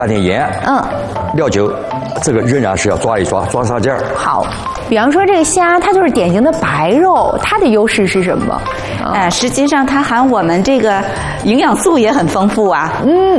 加点盐，料酒，这个仍然是要抓一抓，抓上劲儿。 好，比方说这个虾，它就是典型的白肉，它的优势是什么？ 实际上它含我们这个营养素也很丰富啊。